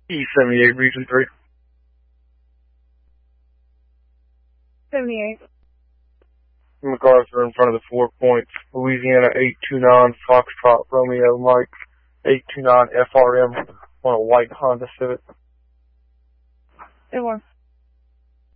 E78, Region 3. 78. MacArthur in front of the 4 points. Louisiana 829 Foxtrot Romeo Mike 829 FRM on a white Honda Civic. It was.